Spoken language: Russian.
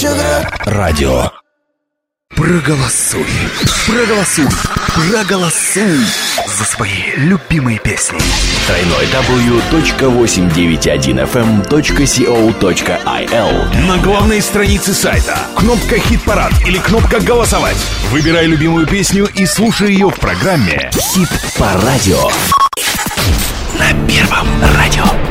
Радио. Проголосуй, проголосуй, проголосуй за свои любимые песни. www.891fm.co.il. На главной странице сайта кнопка «Хит-парад» или кнопка «Голосовать». Выбирай любимую песню и слушай ее в программе «Хит по радио» на Первом радио.